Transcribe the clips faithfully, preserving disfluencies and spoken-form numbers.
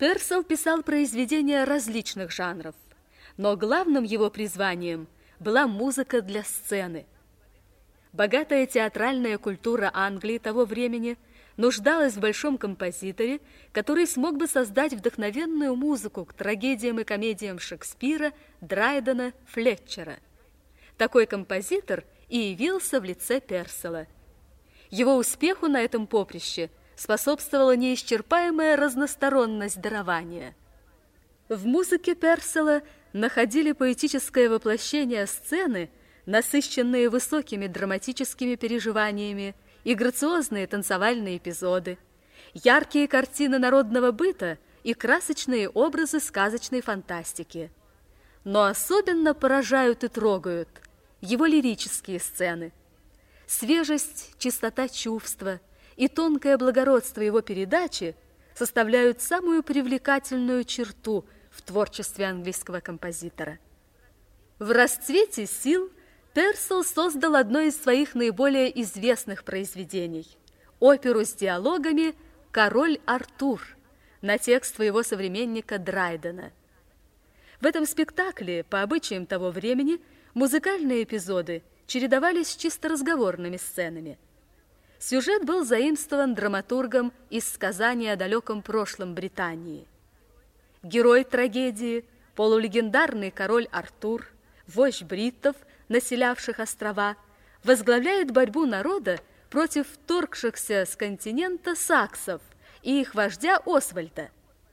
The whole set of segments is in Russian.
Перселл писал произведения различных жанров, но главным его призванием была музыка для сцены. Богатая театральная культура Англии того времени нуждалась в большом композиторе, который смог бы создать вдохновенную музыку к трагедиям и комедиям Шекспира, Драйдена, Флетчера. Такой композитор и явился в лице Перселла. Его успеху на этом поприще способствовала неисчерпаемая разносторонность дарования. В музыке Перселла находили поэтическое воплощение сцены, насыщенные высокими драматическими переживаниями, и грациозные танцевальные эпизоды, яркие картины народного быта и красочные образы сказочной фантастики. Но особенно поражают и трогают его лирические сцены. Свежесть, чистота чувства и тонкое благородство его передачи составляют самую привлекательную черту в творчестве английского композитора. В расцвете сил Перселл создал одно из своих наиболее известных произведений – оперу с диалогами «Король Артур» на текст своего современника Драйдена. В этом спектакле, по обычаям того времени, музыкальные эпизоды чередовались с чисто разговорными сценами. Сюжет был заимствован драматургом из сказания о далеком прошлом Британии. Герой трагедии, полулегендарный король Артур, вождь бриттов, населявших острова, возглавляет борьбу народа против вторгшихся с континента саксов и их вождя Освальда.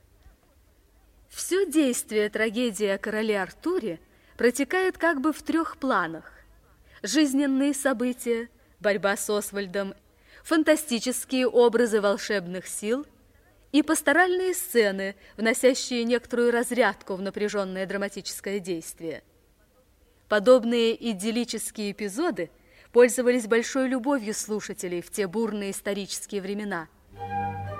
Все действие трагедии о короле Артуре протекает как бы в трех планах: жизненные события, борьба с Освальдом, фантастические образы волшебных сил и пасторальные сцены, вносящие некоторую разрядку в напряженное драматическое действие. Подобные идиллические эпизоды пользовались большой любовью слушателей в те бурные исторические времена.